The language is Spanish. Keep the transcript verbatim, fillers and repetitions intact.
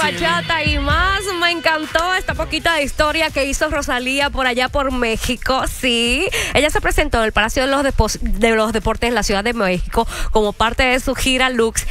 bachata y más. Me encantó esta poquita historia que hizo Rosalía por allá por México. Sí, ella se presentó en el Palacio de los, Depos- de los Deportes en la Ciudad de México como parte de su gira Lux.